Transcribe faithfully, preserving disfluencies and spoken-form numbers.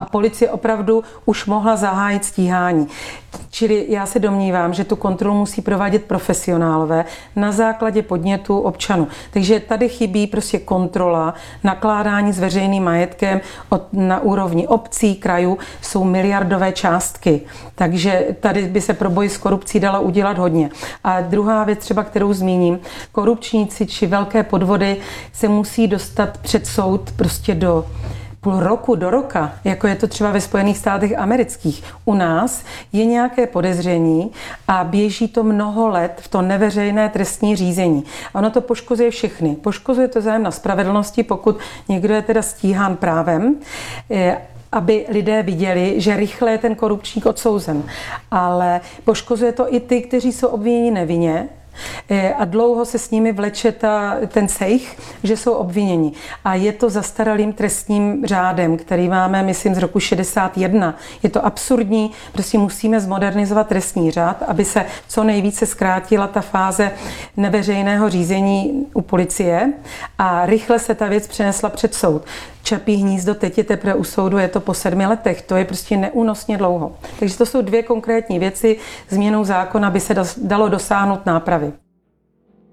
policie opravdu už mohla zahájit stíhání. Čili já se domnívám, že tu kontrolu musí provádět profesionálové na základě podnětu občanů. Takže tady chybí prostě kontrola, nakládání s veřejným majetkem od, na úrovni obcí, krajů jsou miliardové částky. Takže tady by se pro boj s korupcí dalo udělat hodně. A druhá věc třeba, kterou zmíním, korupčníci či velké podvody se musí dostat před soud prostě do půl roku do roka, jako je to třeba ve Spojených státech amerických. U nás je nějaké podezření a běží to mnoho let v to neveřejné trestní řízení. A ono to poškozuje všechny. Poškozuje to zájem na spravedlnosti, pokud někdo je teda stíhán právem, aby lidé viděli, že rychle je ten korupčník odsouzen. Ale poškozuje to i ty, kteří jsou obviněni nevinně, a dlouho se s nimi vleče ta, ten sejch, že jsou obviněni. A je to zastaralým trestním řádem, který máme, myslím, z roku šedesát jedna. Je to absurdní, prostě musíme zmodernizovat trestní řád, aby se co nejvíce zkrátila ta fáze neveřejného řízení u policie a rychle se ta věc přenesla před soud. Čapí hnízdo teď je teprve u soudu, je to po sedmi letech, to je prostě neúnosně dlouho. Takže to jsou dvě konkrétní věci, změnou zákona by se dalo dosáhnout nápravy.